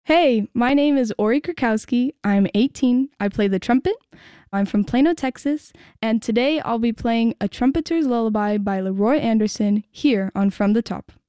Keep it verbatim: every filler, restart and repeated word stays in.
Hey, my name is Ori Krakowski. I'm eighteen. I play the trumpet. I'm from Plano, Texas, and today I'll be playing A Trumpeter's Lullaby by Leroy Anderson here on From the Top.